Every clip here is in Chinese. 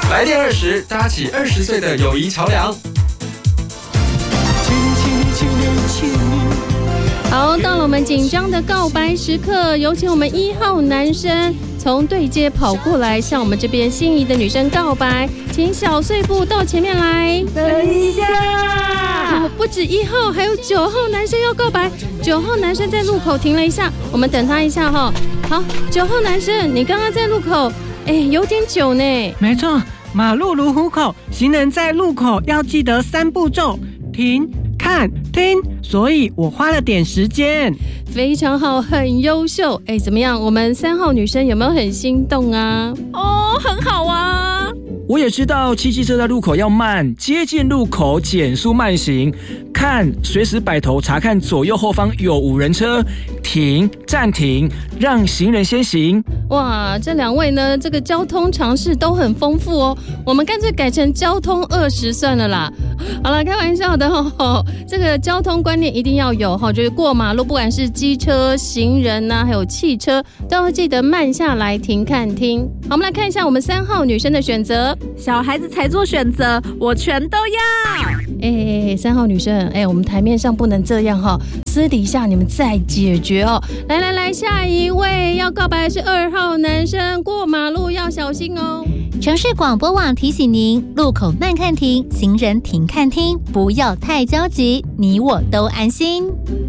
来电20，搭起20岁的友谊桥梁。 好，到了我们紧张的告白时刻，有请我们1号男生从对街跑过来，向我们这边心仪的女生告白，请小碎步到前面来。 等一下， 不止1号，还有9号男生要告白。9号男生在路口停了一下，我们等他一下哈。好，9号男生，你刚刚在路口，有点久呢。 没错，马路如虎口，行人在路口要记得3步骤：停、看、听。所以我花了点时间。 非常好，很优秀。怎么样？我们3号女生有没有很心动啊？ 很好啊。 我也知道骑机车在路口要慢，接近路口减速慢行，看随时摆头查看左右后方有无人车，停暂停，让行人先行。 哇，这2位呢，这个交通常识都很丰富哦。我们干脆改成交通20算了啦。好了，开玩笑的哦。这个交通观念一定要有哈，就是过马路，不管是机车、行人啊，还有汽车，都要记得慢下来停看听。好，我们来看一下我们3号女生的选择。 小孩子才做选择，我全都要。 3号女生，我们台面上不能这样哈，私底下你们再解决哦。来，下一位要告白的是2号男生，过马路要小心哦。 城市广播网提醒您：路口慢看停，行人停看听，不要太焦急，你我都安心。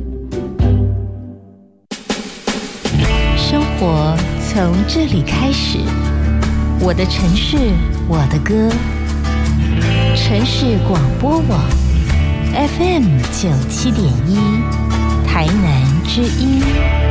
生活从这里开始，我的城市，我的歌。城市广播网 FM 97.1，台南之音。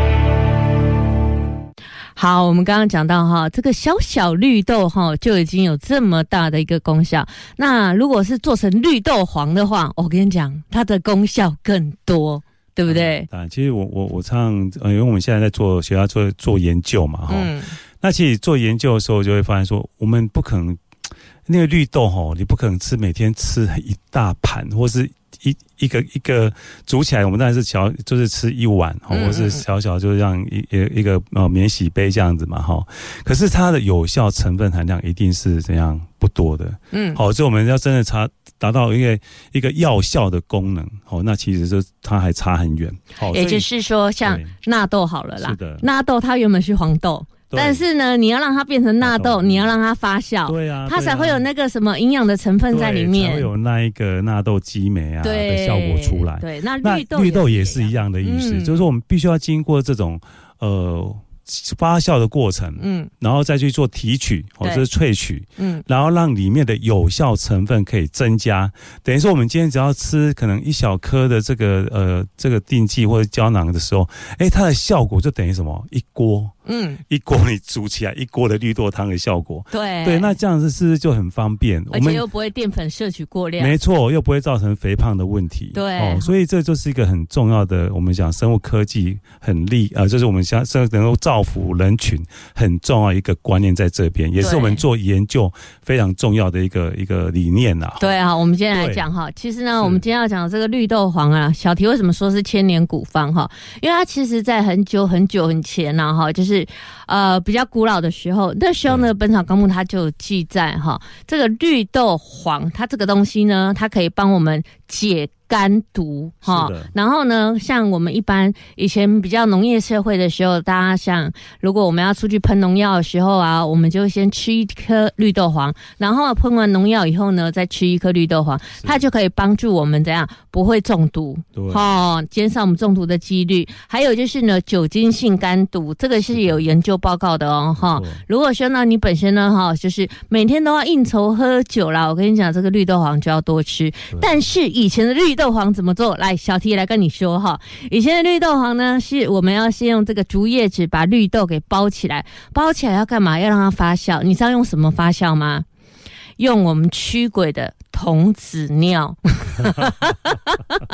好，我们刚刚讲到哈，这个小小绿豆哈就已经有这么大的一个功效。那如果是做成绿豆黄的话，我跟你讲，它的功效更多，对不对？ 其实我常因为我们现在在学校做研究嘛哈，那其实做研究的时候就会发现说，我们不可能那个绿豆哈，你不可能每天吃一大盘，或是一个煮起来，我们当然是就是吃1碗，或是小就让一个免洗杯这样子嘛哈。可是它的有效成分含量一定是怎样不多的，好，所以我们要真的达到一个药效的功能，好，那其实它还差很远。 也就是说，像纳豆好了啦， 是的， 纳豆它原本是黄豆。但是呢，你要让它变成纳豆，你要让它发酵，对啊，它才会有那个什么营养的成分在里面， 才会有那一个纳豆激酶啊的效果出来。 对，那绿豆也是一样的意思，就是说我们必须要经过这种发酵的过程，然后再去做提取，这是萃取，然后让里面的有效成分可以增加。等于说，我们今天只要吃可能1小颗的这个定剂或者胶囊的时候，它的效果就等于什么？一锅你煮起来1锅的绿豆汤的效果。对，那这样子是不是就很方便？ 而且又不会淀粉摄取过量， 没错，又不会造成肥胖的问题。 对， 所以这就是一个很重要的，我们讲生物科技就是我们想能够造福人群很重要一个观念在这边，也是我们做研究非常重要的一个理念啊。 对啊，我们今天来讲哈，其实呢，我们今天要讲这个绿豆黄啊，小题为什么说是千年古方哈？因为它其实在很久很前啊哈，就是比较古老的时候，那时候呢，《本草纲目》它就有记载哈，这个绿豆黄它这个东西呢，它可以帮我们解肝毒哈，然后呢，像我们一般以前比较农业社会的时候，大家像如果我们要出去喷农药的时候啊，我们就先吃1颗绿豆黄，然后喷完农药以后呢，再吃1颗绿豆黄，它就可以帮助我们怎样不会中毒，减少我们中毒的几率。还有就是呢，酒精性肝毒，这个是有研究报告的哦哈。如果说呢，你本身呢哈，就是每天都要应酬喝酒啦，我跟你讲，这个绿豆黄就要多吃。但是以前的绿豆黄怎么做？来，小T来跟你说哈。以前的绿豆黄呢，是我们要先用这个竹叶纸把绿豆给包起来，包起来要干嘛？要让它发酵。你知道用什么发酵吗？用我们驱鬼的童子尿。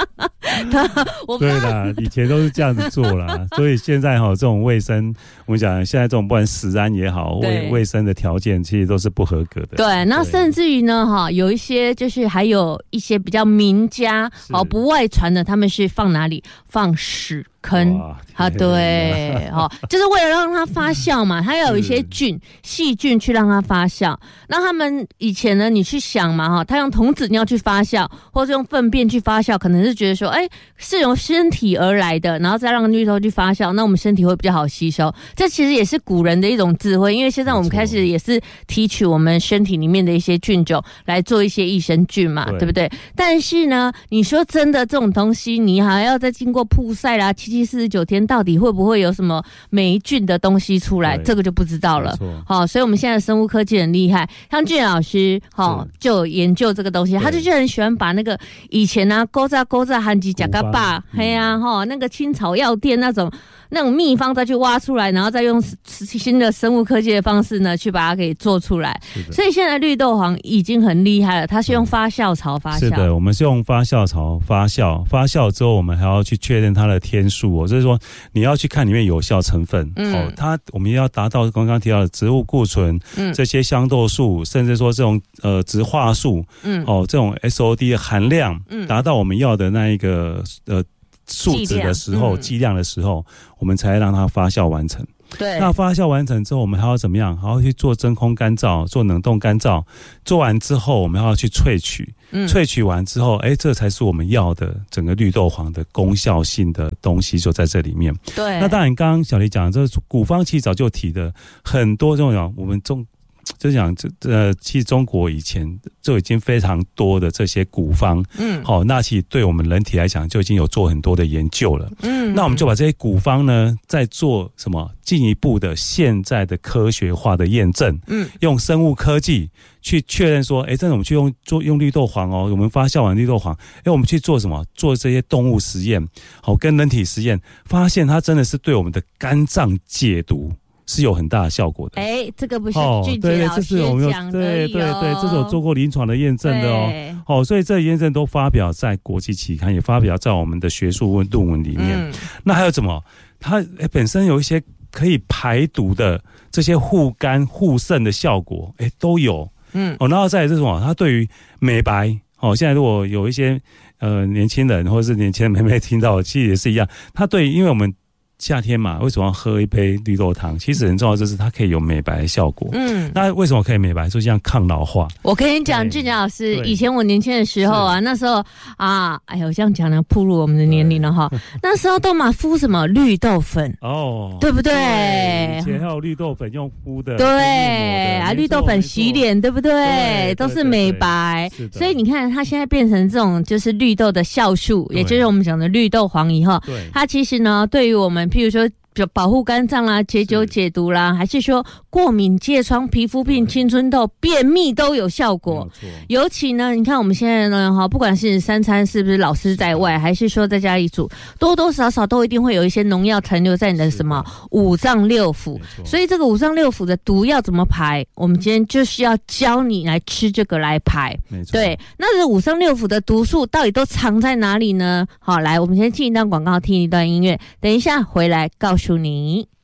对啦，以前都是这样子做啦，所以现在这种卫生，我们讲现在这种不管食安也好，卫生的条件其实都是不合格的。 对，那甚至于呢，有一些就是还有一些比较名家不外传的，他们是放哪里？放屎坑啊，对，就是为了让它发酵嘛，它要有一些细菌去让它发酵。那他们以前呢，你去想嘛，他用童子尿去发酵，或是用粪便去发酵，可能是觉得说，是由身体而来的，然后再让绿豆去发酵，那我们身体会比较好吸收。这其实也是古人的一种智慧，因为现在我们开始也是提取我们身体里面的一些菌种来做一些益生菌嘛，对不对？但是呢，你说真的这种东西，你还要再经过曝晒啦，749天，到底会不会有什么霉菌的东西出来？这个就不知道了。所以我们现在的生物科技很厉害，像俊老师就有研究这个东西，他就很喜欢把那个以前勾炸韩吉甲嘎巴，那个青草药店那种秘方再去挖出来，然后再用新的生物科技的方式呢，去把它给做出来。所以现在绿豆黄已经很厉害了，它是用发酵槽发酵。 是的，我们是用发酵槽发酵，发酵之后我们还要去确认它的天数就是说你要去看里面有效成分。我们要达到刚刚提到的植物固醇，这些香豆素，甚至说这种植化素，这种 SOD 的含量，达到我们要的那一个数值的时候，剂量的时候，我们才让它发酵完成。 对， 那发酵完成之后，我们还要怎么样？还要去做真空干燥，做冷冻干燥。做完之后，我们还要去萃取。萃取完之后，这才是我们要的整个绿豆黄的功效性的东西，就在这里面。 对， 那当然，刚刚小黎讲，这古方其实早就提的很多这种，我们就讲其实中国以前就已经非常多的这些古方，那其实对我们人体来讲就已经有做很多的研究了。那我们就把这些古方呢，再做什么进一步的现在的科学化的验证，用生物科技去确认说，真的我们去用绿豆黄我们发酵完绿豆黄，我们去做什么？做这些动物实验，跟人体实验，发现它真的是对我们的肝脏解毒是有很大的效果的。 这个不是俊杰老师讲的对，这是有做过临床的验证的所以这验证都发表在国际期刊，也发表在我们的学术论文里面。那还有什么？它本身有一些可以排毒的这些护肝护肾的效果，都有。然后再来是什么？它对于美白，现在如果有一些年轻人或者是年轻的妹妹听到，其实也是一样。它对，因为我们夏天嘛，为什么要喝一杯绿豆汤？其实很重要，就是它可以有美白的效果。那为什么可以美白？就像抗老化。 我跟你讲，俊杰老师，以前我年轻的时候那时候我这样讲呢，暴露我们的年龄了哈。那时候都敷什么绿豆粉对不对？ 以前还有绿豆粉用敷的， 对绿豆粉洗脸，对不对？都是美白。所以你看，它现在变成这种就是绿豆的酵素，也就是我们讲的绿豆黄以后，它其实呢，对于我们譬如说保护肝脏啦、解酒解毒啦，还是说过敏、疥疮、皮肤病、青春痘、便秘都有效果。尤其呢，你看我们现在呢，不管是三餐是不是老师在外，还是说在家里煮，多多少少都一定会有一些农药残留在你的什么五脏六腑。所以这个五脏六腑的毒要怎么排？我们今天就是要教你来吃这个来排。对，那这五脏六腑的毒素到底都藏在哪里呢？好，来，我们先进一段广告，听一段音乐，等一下回来告诉你。